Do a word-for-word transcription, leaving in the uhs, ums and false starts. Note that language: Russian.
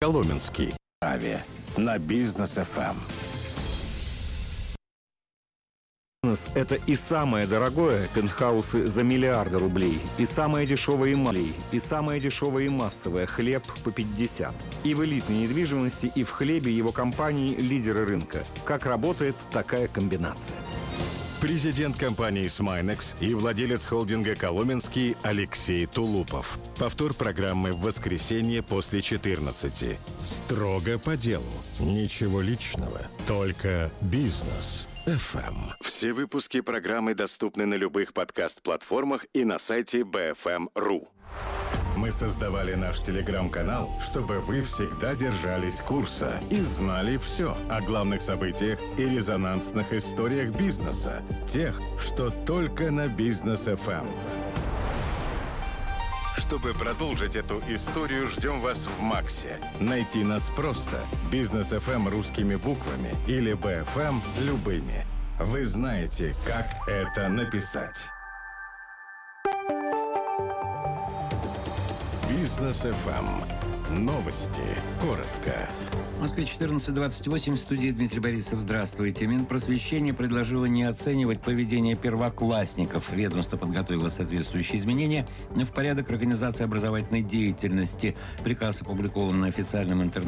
Коломенский. Авиа на Бизнес эф эм. Это и самое дорогое – пентхаусы за миллиарды рублей, и самое дешевое и малей, и самое дешевое и массовое – хлеб по пятьдесят. И в элитной недвижимости, и в хлебе его компании – лидеры рынка. Как работает такая комбинация? Президент компании «Смайнекс» и владелец холдинга «Коломенский» Алексей Тулупов. Повтор программы в воскресенье после четырнадцати. Строго по делу. Ничего личного. Только бизнес. эф эм. Все выпуски программы доступны на любых подкаст-платформах и на сайте би эф эм точка ру. Мы создавали наш телеграм-канал, чтобы вы всегда держались курса и знали все о главных событиях и резонансных историях бизнеса, тех, что только на Бизнес эф эм. Чтобы продолжить эту историю, ждем вас в Максе. Найти нас просто. Бизнес эф эм русскими буквами или би эф эм любыми. Вы знаете, как это написать. Бизнес эф эм. Новости. Коротко. В Москве четырнадцать двадцать восемь, в студии Дмитрий Борисов. Здравствуйте. Минпросвещение предложило не оценивать поведение первоклассников. Ведомство подготовило соответствующие изменения в порядок организации образовательной деятельности. Приказ опубликован на официальном интернете